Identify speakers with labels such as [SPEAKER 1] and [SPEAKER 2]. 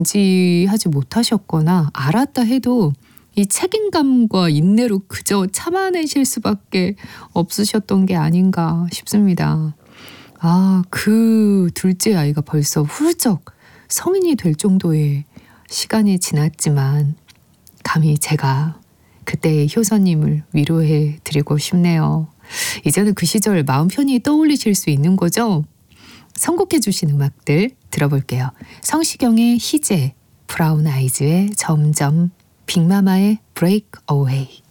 [SPEAKER 1] 인지하지 못하셨거나 알았다 해도 이 책임감과 인내로 그저 참아내실 수밖에 없으셨던 게 아닌가 싶습니다. 그 둘째 아이가 벌써 훌쩍 성인이 될 정도의 시간이 지났지만 감히 제가 그때의 효선님을 위로해 드리고 싶네요. 이제는 그 시절 마음 편히 떠올리실 수 있는 거죠? 선곡해 주신 음악들 들어볼게요. 성시경의 희재, 브라운 아이즈의 점점, 빅마마의 브레이크 어웨이.